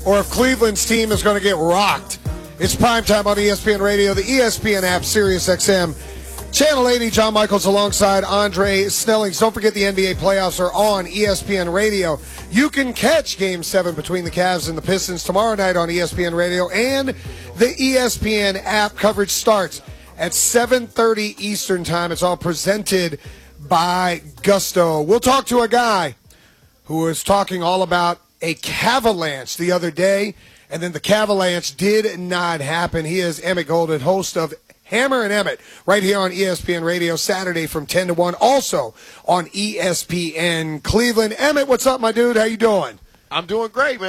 or if Cleveland's team is going to get rocked. It's primetime on ESPN Radio, the ESPN app, Sirius XM. Channel 80, John Michaels alongside Andre Snellings. Don't forget the NBA playoffs are on ESPN Radio. You can catch Game 7 between the Cavs and the Pistons tomorrow night on ESPN Radio, and the ESPN app. Coverage starts at 7:30 Eastern Time. It's all presented by Gusto. We'll talk to a guy who was talking all about a Cavalanche the other day, and then the Cavalanche did not happen. He is Emmett Golden, host of Hammer and Emmett, right here on ESPN Radio, Saturday from 10 to 1, also on ESPN Cleveland. Emmett, what's up, my dude? How you doing? I'm doing great, man.